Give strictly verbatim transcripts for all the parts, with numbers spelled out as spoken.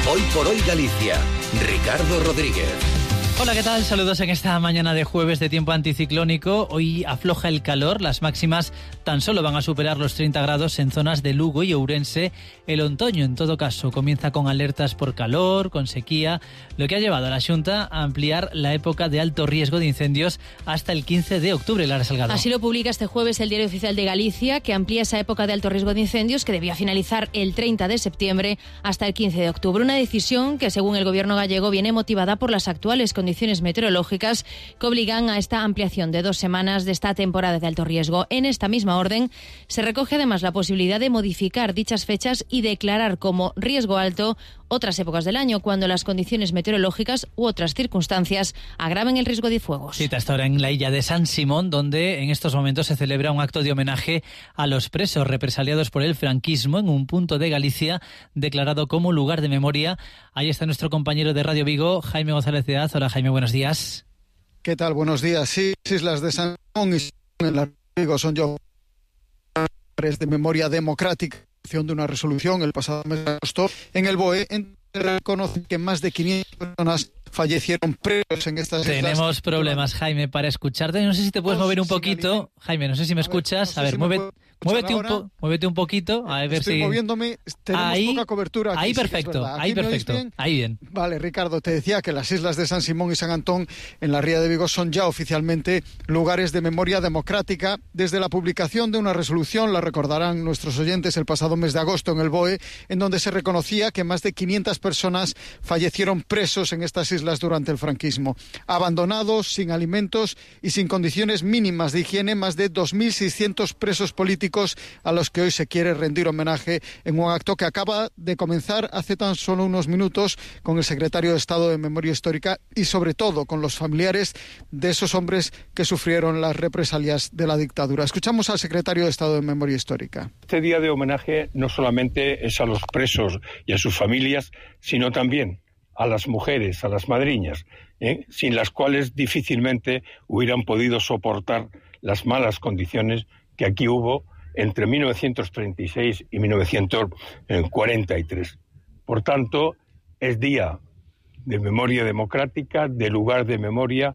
Hoy por hoy Galicia, Ricardo Rodríguez. Hola, ¿qué tal? Saludos en esta mañana de jueves de tiempo anticiclónico. Hoy afloja el calor, las máximas tan solo van a superar los treinta grados en zonas de Lugo y Ourense. El otoño, en todo caso, comienza con alertas por calor, con sequía, lo que ha llevado a la Xunta a ampliar la época de alto riesgo de incendios hasta el quince de octubre, Lara Salgado. Así lo publica este jueves el Diario Oficial de Galicia, que amplía esa época de alto riesgo de incendios que debía finalizar el treinta de septiembre hasta el quince de octubre. Una decisión que, según el gobierno gallego, viene motivada por las actuales condiciones condiciones meteorológicas que obligan a esta ampliación de dos semanas de esta temporada de alto riesgo. En esta misma orden se recoge además la posibilidad de modificar dichas fechas y declarar como riesgo alto otras épocas del año cuando las condiciones meteorológicas u otras circunstancias agraven el riesgo de fuegos. Cita hasta ahora en la isla de San Simón, donde en estos momentos se celebra un acto de homenaje a los presos represaliados por el franquismo en un punto de Galicia declarado como lugar de memoria. Ahí está nuestro compañero de Radio Vigo, Jaime González de Az. Hola, Jaime, buenos días. ¿Qué tal? Buenos días. Sí, Islas de San Simón y en la Vigo son yo de memoria democrática de una resolución el pasado mes de agosto en el B O E, en que reconoce que más de quinientas personas fallecieron presos en estas islas. Tenemos problemas, Jaime, para escucharte. No sé si te puedes mover un poquito. Jaime, no sé si me escuchas. A ver, mueve, muévete, un po, muévete un poquito. A ver Estoy si... moviéndome. Tenemos ahí, poca cobertura aquí. Ahí sí perfecto, ahí perfecto. Bien? Ahí bien. Vale, Ricardo, te decía que las islas de San Simón y San Antón en la Ría de Vigo son ya oficialmente lugares de memoria democrática desde la publicación de una resolución, la recordarán nuestros oyentes, el pasado mes de agosto en el B O E, en donde se reconocía que más de quinientas personas fallecieron presos en estas islas durante el franquismo. Abandonados, sin alimentos y sin condiciones mínimas de higiene, más de dos mil seiscientos presos políticos a los que hoy se quiere rendir homenaje en un acto que acaba de comenzar hace tan solo unos minutos con el secretario de Estado de Memoria Histórica y sobre todo con los familiares de esos hombres que sufrieron las represalias de la dictadura. Escuchamos al secretario de Estado de Memoria Histórica. Este día de homenaje no solamente es a los presos y a sus familias, sino también a las mujeres, a las madriñas, ¿eh? sin las cuales difícilmente hubieran podido soportar las malas condiciones que aquí hubo entre mil novecientos treinta y seis y mil novecientos cuarenta y tres. Por tanto, es día de memoria democrática, de lugar de memoria.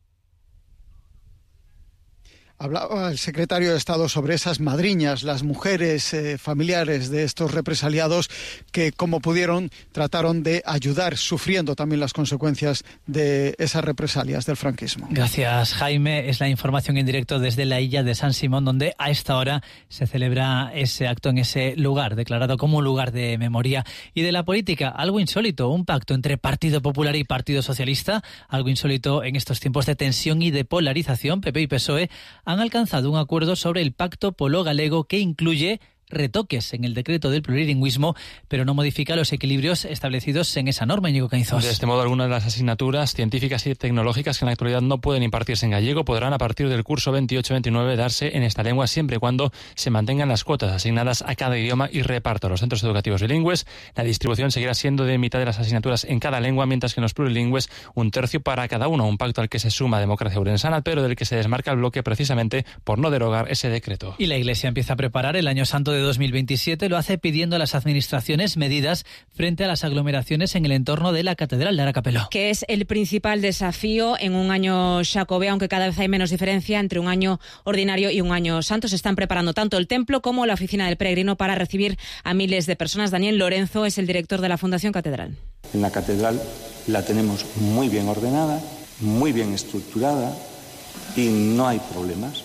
Hablaba el secretario de Estado sobre esas madriñas, las mujeres eh, familiares de estos represaliados que, como pudieron, trataron de ayudar, sufriendo también las consecuencias de esas represalias del franquismo. Gracias, Jaime. Es la información en directo desde la isla de San Simón, donde a esta hora se celebra ese acto en ese lugar, declarado como un lugar de memoria. Y de la política, algo insólito, un pacto entre Partido Popular y Partido Socialista, algo insólito en estos tiempos de tensión y de polarización. P P y P S O E han alcanzado un acuerdo sobre el Pacto Polo-Galego que incluye retoques en el decreto del plurilingüismo, pero no modifica los equilibrios establecidos en esa norma, Íñigo Cañizos. De este modo, algunas de las asignaturas científicas y tecnológicas que en la actualidad no pueden impartirse en gallego podrán a partir del curso veintiocho veintinueve darse en esta lengua siempre y cuando se mantengan las cuotas asignadas a cada idioma y reparto a los centros educativos bilingües. La distribución seguirá siendo de mitad de las asignaturas en cada lengua, mientras que en los plurilingües un tercio para cada uno, un pacto al que se suma Democracia Ourensana, pero del que se desmarca el bloque precisamente por no derogar ese decreto. Y la Iglesia empieza a preparar el Año Santo de dos mil veintisiete, lo hace pidiendo a las administraciones medidas frente a las aglomeraciones en el entorno de la Catedral de Aracapelo. Que es el principal desafío en un año xacobeo, aunque cada vez hay menos diferencia entre un año ordinario y un año santo. Se están preparando tanto el templo como la oficina del peregrino para recibir a miles de personas. Daniel Lorenzo es el director de la Fundación Catedral. En la Catedral la tenemos muy bien ordenada, muy bien estructurada y no hay problemas.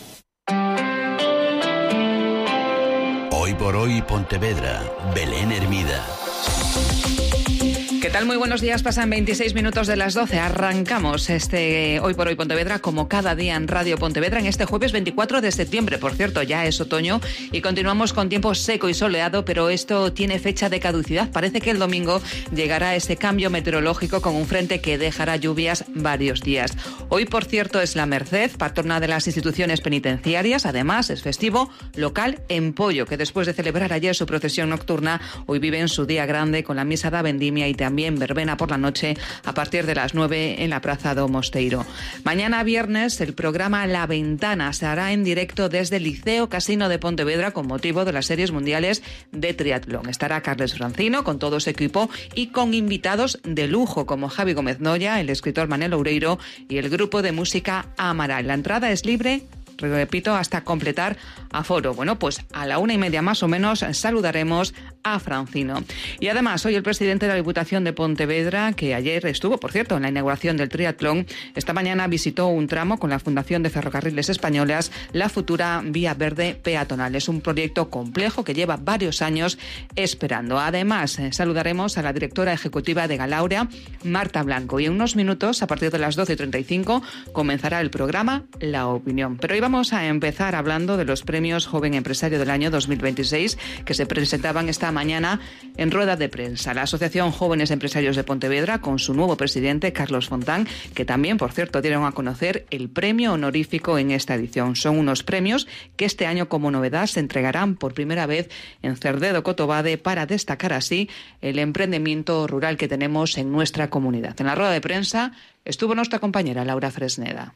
Hoy por hoy Pontevedra, Belén Hermida. ¿Qué tal? Muy buenos días. Pasan veintiséis minutos de las doce. Arrancamos este Hoy por Hoy Pontevedra como cada día en Radio Pontevedra en este jueves veinticuatro de septiembre. Por cierto, ya es otoño y continuamos con tiempo seco y soleado, pero esto tiene fecha de caducidad. Parece que el domingo llegará ese cambio meteorológico con un frente que dejará lluvias varios días. Hoy, por cierto, es la Merced, patrona de las instituciones penitenciarias. Además, es festivo local en Pollo, que después de celebrar ayer su procesión nocturna, hoy vive en su día grande con la misa da vendimia y también también verbena por la noche a partir de las nueve en la Plaza do Mosteiro. Mañana viernes el programa La Ventana se hará en directo desde el Liceo Casino de Pontevedra con motivo de las series mundiales de triatlón. Estará Carles Francino con todo su equipo y con invitados de lujo como Javi Gómez Noya, el escritor Manel Oureiro y el grupo de música Amaral. La entrada es libre, repito, hasta completar aforo. Bueno, pues a la una y media más o menos saludaremos a Francino. Y además, hoy el presidente de la Diputación de Pontevedra, que ayer estuvo, por cierto, en la inauguración del triatlón, esta mañana visitó un tramo con la Fundación de Ferrocarriles Españolas, la futura Vía Verde Peatonal. Es un proyecto complejo que lleva varios años esperando. Además, eh, saludaremos a la directora ejecutiva de Galauria, Marta Blanco. Y en unos minutos, a partir de las doce y treinta y cinco, comenzará el programa La Opinión. Pero hoy vamos a empezar hablando de los premios Joven Empresario del año dos mil veintiséis que se presentaban esta mañana en rueda de prensa. La Asociación Jóvenes Empresarios de Pontevedra, con su nuevo presidente, Carlos Fontán, que también, por cierto, dieron a conocer el premio honorífico en esta edición. Son unos premios que este año, como novedad, se entregarán por primera vez en Cerdedo Cotobade para destacar así el emprendimiento rural que tenemos en nuestra comunidad. En la rueda de prensa estuvo nuestra compañera Laura Fresneda.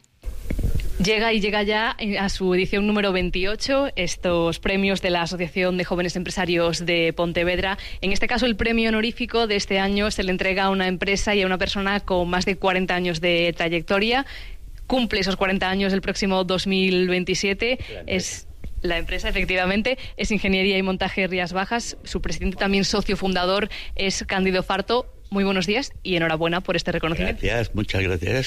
Llega y llega ya a su edición número veintiocho estos premios de la Asociación de Jóvenes Empresarios de Pontevedra. En este caso, el premio honorífico de este año se le entrega a una empresa y a una persona con más de cuarenta años de trayectoria. Cumple esos cuarenta años el próximo dos mil veintisiete. Es la empresa, efectivamente, es Ingeniería y Montaje Rías Bajas. Su presidente, también socio fundador, es Cándido Farto. Muy buenos días y enhorabuena por este reconocimiento. Gracias, muchas gracias.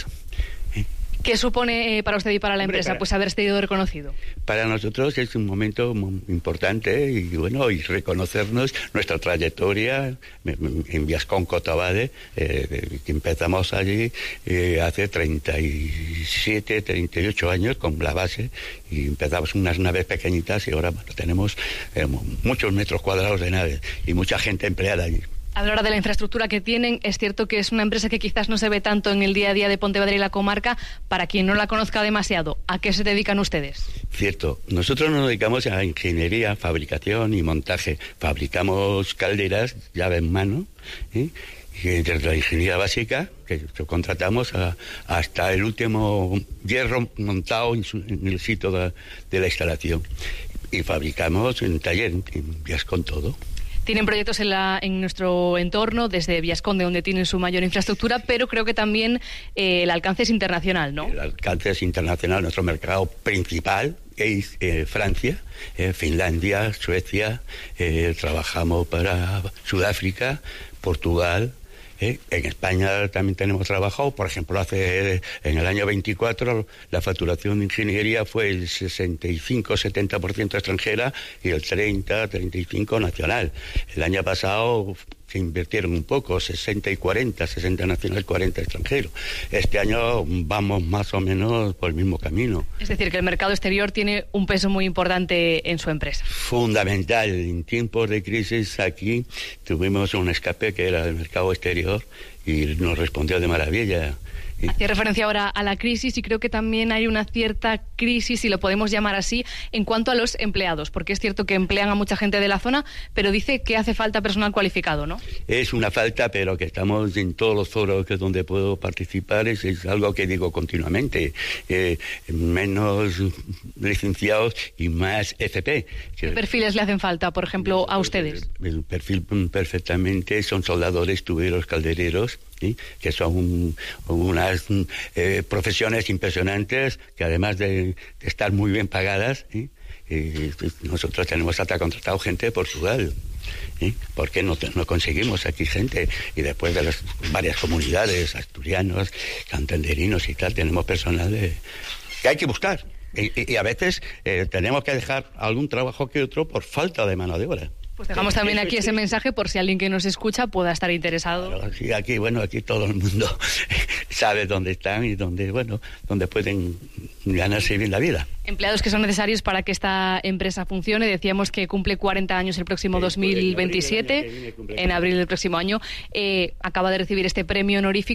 ¿Qué supone eh, para usted y para la empresa Hombre, para, pues haber sido reconocido? Para nosotros es un momento muy importante y bueno, y reconocernos nuestra trayectoria en Viascón Cotobade, eh, que empezamos allí eh, hace treinta y siete, treinta y ocho años con la base, y empezamos unas naves pequeñitas y ahora bueno, tenemos eh, muchos metros cuadrados de naves y mucha gente empleada allí. A la hora de la infraestructura que tienen, es cierto que es una empresa que quizás no se ve tanto en el día a día de Pontevedra y la comarca. Para quien no la conozca demasiado, ¿a qué se dedican ustedes? Cierto, nosotros nos dedicamos a ingeniería, fabricación y montaje. Fabricamos calderas, llave en mano, ¿eh? Y desde la ingeniería básica, que contratamos a, hasta el último hierro montado en, su, en el sitio de, de la instalación. Y fabricamos en taller, en Viascón todo. Tienen proyectos en, la, en nuestro entorno, desde Viascón, de donde tienen su mayor infraestructura, pero creo que también eh, el alcance es internacional, ¿no? El alcance es internacional. Nuestro mercado principal es eh, Francia, eh, Finlandia, Suecia. Eh, trabajamos para Sudáfrica, Portugal. Eh, en España también tenemos trabajado, por ejemplo, hace en el año veinticuatro la facturación de ingeniería fue el sesenta y cinco a setenta por ciento extranjera y el treinta a treinta y cinco por ciento nacional. El año pasado se invirtieron un poco, sesenta y cuarenta, sesenta nacional, cuarenta extranjero. Este año vamos más o menos por el mismo camino. Es decir, que el mercado exterior tiene un peso muy importante en su empresa. Fundamental. En tiempos de crisis aquí tuvimos un escape que era el mercado exterior y nos respondió de maravilla. Hacía referencia ahora a la crisis y creo que también hay una cierta crisis, si lo podemos llamar así, en cuanto a los empleados, porque es cierto que emplean a mucha gente de la zona, pero dice que hace falta personal cualificado, ¿no? Es una falta, pero que estamos en todos los foros que donde puedo participar, es, es algo que digo continuamente, eh, menos licenciados y más F P. ¿Qué perfiles le hacen falta, por ejemplo, a ustedes? El, el perfil perfectamente son soldadores, tuberos, caldereros, ¿sí? Que son un, unas eh, profesiones impresionantes que además de, de estar muy bien pagadas, ¿sí? eh, nosotros tenemos hasta contratado gente de Portugal, ¿sí? Porque no, no conseguimos aquí gente, y después de las varias comunidades, asturianos, santanderinos y tal, tenemos personal de, que hay que buscar y, y a veces eh, tenemos que dejar algún trabajo que otro por falta de mano de obra. Pues dejamos también aquí ese mensaje por si alguien que nos escucha pueda estar interesado. Claro, sí, aquí, bueno, aquí todo el mundo sabe dónde están y dónde, bueno, dónde pueden ganarse bien la vida. Empleados que son necesarios para que esta empresa funcione. Decíamos que cumple cuarenta años el próximo sí, dos mil veintisiete, en abril, en abril del próximo año. Eh, acaba de recibir este premio honorífico.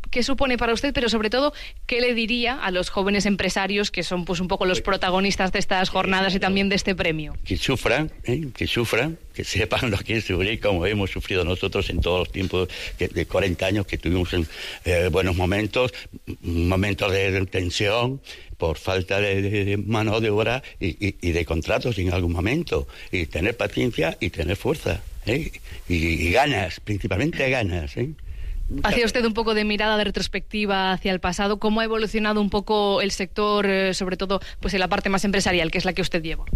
¿qué supone para usted? Pero sobre todo, ¿qué le diría a los jóvenes empresarios que son pues un poco los protagonistas de estas jornadas y también de este premio? Que sufran, ¿eh? que sufran, que sepan lo que es sufrir, como hemos sufrido nosotros en todos los tiempos que, de cuarenta años que tuvimos en, eh, buenos momentos, momentos de tensión por falta de, de, de mano de obra y, y, y de contratos en algún momento, y tener paciencia y tener fuerza, ¿eh? y, y ganas, principalmente ganas, ¿eh? Hacía usted un poco de mirada de retrospectiva hacia el pasado. ¿Cómo ha evolucionado un poco el sector, eh, sobre todo pues en la parte más empresarial, que es la que usted lleva?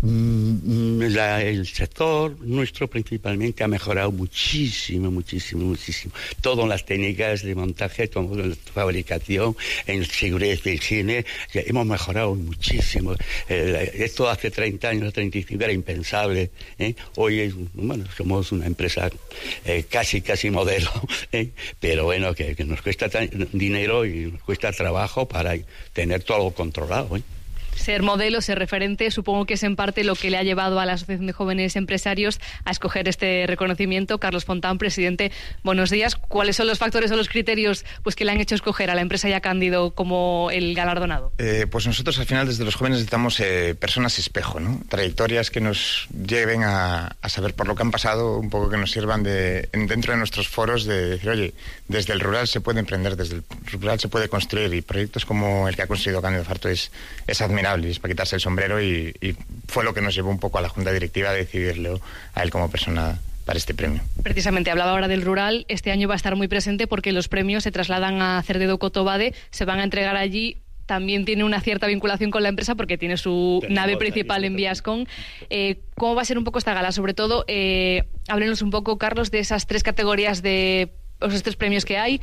Mm, la, el sector nuestro principalmente ha mejorado muchísimo, muchísimo, muchísimo. Todo en las técnicas de montaje, todo en la fabricación, en seguridad y higiene, hemos mejorado muchísimo. Eh, esto hace treinta años, treinta y cinco era impensable, ¿eh? Hoy es, bueno, somos una empresa eh, casi, casi modelo, ¿eh? pero Pero bueno, que, que nos cuesta dinero y nos cuesta trabajo para tener todo algo controlado, ¿eh? Ser modelo, ser referente, supongo que es en parte lo que le ha llevado a la Asociación de Jóvenes Empresarios a escoger este reconocimiento. Carlos Fontán, presidente, buenos días. ¿Cuáles son los factores o los criterios pues, que le han hecho escoger a la empresa y a Cándido como el galardonado? Eh, pues nosotros al final desde los jóvenes necesitamos eh, personas espejo, ¿no? Trayectorias que nos lleven a, a saber por lo que han pasado, un poco que nos sirvan de dentro de nuestros foros de decir, oye, desde el rural se puede emprender, desde el rural se puede construir, y proyectos como el que ha construido Cándido Farto es, es admirable. Y es para quitarse el sombrero y, y fue lo que nos llevó un poco a la Junta Directiva a decidirlo a él como persona para este premio. Precisamente, hablaba ahora del rural, este año va a estar muy presente porque los premios se trasladan a Cerdedo-Cotobade, se van a entregar allí. También tiene una cierta vinculación con la empresa porque tiene su Tenemos nave principal en Viascon. Eh, ¿Cómo va a ser un poco esta gala? Sobre todo, eh, háblenos un poco, Carlos, de esas tres categorías de los tres premios que hay.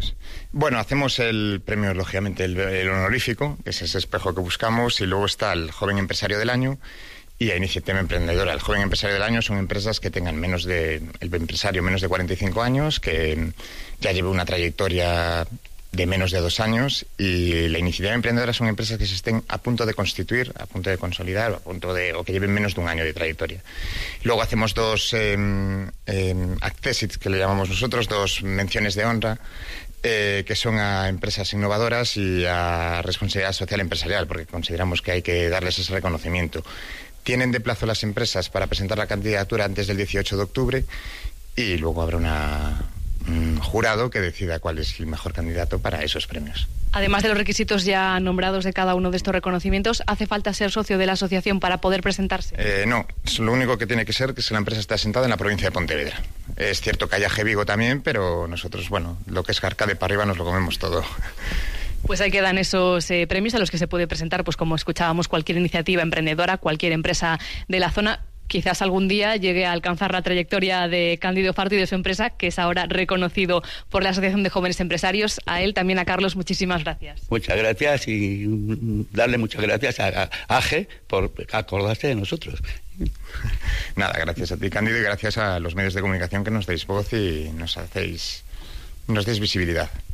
Bueno, hacemos el premio, lógicamente, el, el honorífico, que es ese espejo que buscamos, y luego está el joven empresario del año y la iniciativa emprendedora. El joven empresario del año son empresas que tengan menos de, el empresario menos de cuarenta y cinco años, que ya lleve una trayectoria de menos de dos años, y la iniciativa emprendedora son empresas que se estén a punto de constituir, a punto de consolidar, o a punto de, o que lleven menos de un año de trayectoria. Luego hacemos dos eh, eh, accessits, que le llamamos nosotros, dos menciones de honra, eh, que son a empresas innovadoras y a responsabilidad social empresarial, porque consideramos que hay que darles ese reconocimiento. Tienen de plazo las empresas para presentar la candidatura antes del dieciocho de octubre, y luego habrá una un jurado que decida cuál es el mejor candidato para esos premios. Además de los requisitos ya nombrados de cada uno de estos reconocimientos, ¿hace falta ser socio de la asociación para poder presentarse? Eh, no, lo único que tiene que ser que si la empresa está asentada en la provincia de Pontevedra. Es cierto que hay A G Vigo también, pero nosotros, bueno, lo que es Arcade para arriba nos lo comemos todo. Pues ahí quedan esos eh, premios a los que se puede presentar, pues como escuchábamos, cualquier iniciativa emprendedora, cualquier empresa de la zona. Quizás algún día llegue a alcanzar la trayectoria de Cándido Farto y de su empresa, que es ahora reconocido por la Asociación de Jóvenes Empresarios. A él, también a Carlos, muchísimas gracias. Muchas gracias, y darle muchas gracias a, a A G por acordarse de nosotros. Nada, gracias a ti, Cándido, y gracias a los medios de comunicación que nos dais voz y nos hacéis, nos dais visibilidad.